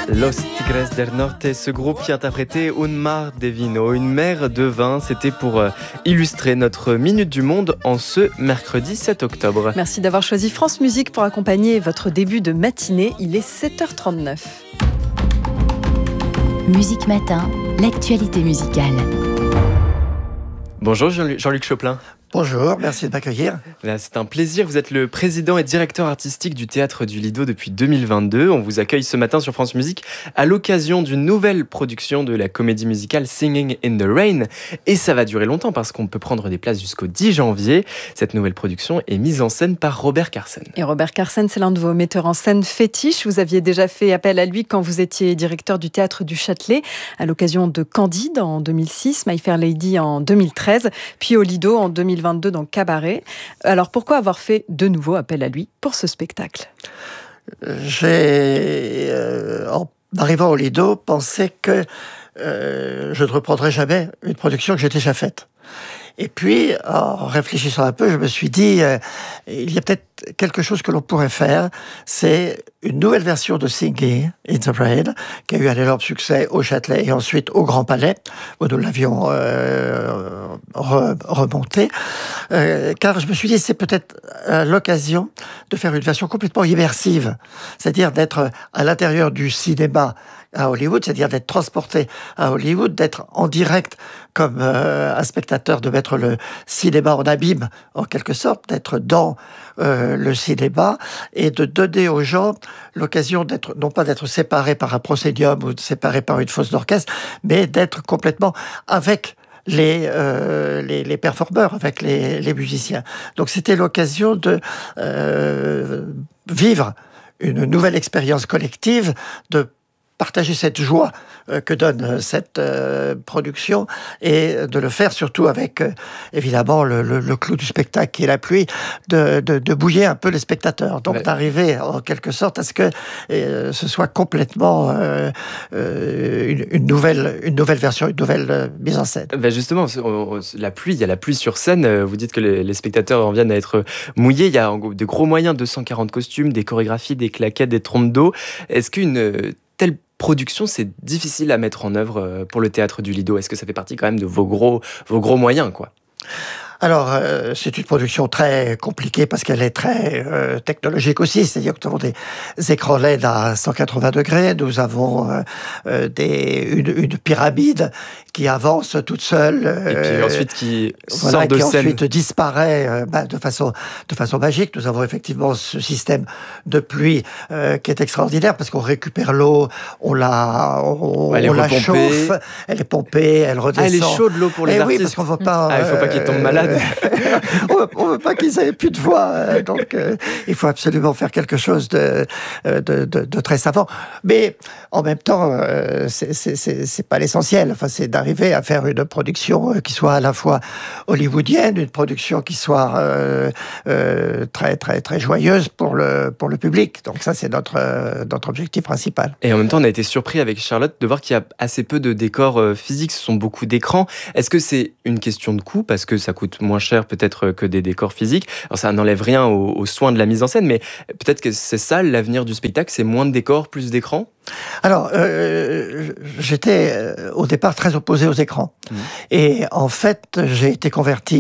Los Tigres del Norte, ce groupe qui interprétait Un mar de vino, une mer de vin, c'était pour illustrer notre Minute du Monde en ce mercredi 7 octobre. Merci d'avoir choisi France Musique pour accompagner votre début de matinée, il est 7h39. Musique Matin, l'actualité musicale. Bonjour Jean-Luc Choplin. Bonjour, merci de m'accueillir. C'est un plaisir, vous êtes le président et directeur artistique du Théâtre du Lido depuis 2022. On vous accueille ce matin sur France Musique à l'occasion d'une nouvelle production de la comédie musicale Singing in the Rain. Et ça va durer longtemps parce qu'on peut prendre des places jusqu'au 10 janvier. Cette nouvelle production est mise en scène par Robert Carsen. Et Robert Carsen, c'est l'un de vos metteurs en scène fétiches. Vous aviez déjà fait appel à lui quand vous étiez directeur du Théâtre du Châtelet, à l'occasion de Candide en 2006, My Fair Lady en 2013, puis au Lido en 2022 dans Cabaret. Alors pourquoi avoir fait de nouveau appel à lui pour ce spectacle ? J'ai, en arrivant au Lido, pensé que je ne reprendrais jamais une production que j'ai déjà faite. Et puis, en réfléchissant un peu, je me suis dit, il y a peut-être quelque chose que l'on pourrait faire. C'est une nouvelle version de Singing in the Rain, qui a eu un énorme succès au Châtelet et ensuite au Grand Palais, où nous l'avions remonté. Car je me suis dit, c'est peut-être l'occasion de faire une version complètement immersive, c'est-à-dire d'être à l'intérieur du cinéma à Hollywood, c'est-à-dire d'être transporté à Hollywood, d'être en direct comme un spectateur, de mettre le cinéma en abîme, en quelque sorte, d'être dans le cinéma et de donner aux gens l'occasion d'être, non pas d'être séparés par un proscénium ou séparés par une fosse d'orchestre, mais d'être complètement avec les performeurs, avec les musiciens. Donc c'était l'occasion de vivre une nouvelle expérience collective, de partager cette joie que donne cette production et de le faire surtout avec évidemment le clou du spectacle qui est la pluie, de bouiller un peu les spectateurs, donc d'arriver en quelque sorte à ce que ce soit complètement une nouvelle version, une nouvelle mise en scène. Justement, la pluie, il y a la pluie sur scène, vous dites que les spectateurs en viennent à être mouillés, il y a de gros moyens, 240 costumes, des chorégraphies, des claquettes, des trompes d'eau. Est-ce qu'une telle production, c'est difficile à mettre en œuvre pour le Théâtre du Lido? Est-ce que ça fait partie quand même de vos gros moyens, quoi? Alors, c'est une production très compliquée parce qu'elle est très technologique aussi. C'est-à-dire que nous avons des écrans LED à 180 degrés. Nous avons une pyramide qui avance toute seule. Et puis ensuite qui sort de qui scène. Ensuite disparaît de façon magique. Nous avons effectivement ce système de pluie qui est extraordinaire parce qu'on récupère l'eau, on la chauffe, elle est pompée, elle redescend. Elle est chaude l'eau pour les artistes. Oui, parce qu'on ne veut pas. Il ne faut pas qu'ils tombent malades. On veut pas qu'ils aient plus de voix, donc il faut absolument faire quelque chose de très savant. Mais en même temps, c'est pas l'essentiel. Enfin, c'est d'arriver à faire une production qui soit à la fois hollywoodienne, une production qui soit très très très joyeuse pour le public. Donc ça, c'est notre objectif principal. Et en même temps, on a été surpris avec Charlotte de voir qu'il y a assez peu de décors physiques. Ce sont beaucoup d'écrans. Est-ce que c'est une question de coût parce que ça coûte moins cher peut-être que des décors physiques? Alors ça n'enlève rien aux soins de la mise en scène, mais peut-être que c'est ça l'avenir du spectacle, c'est moins de décors, plus d'écrans? Alors, j'étais au départ très opposé aux écrans. Et en fait, j'ai été converti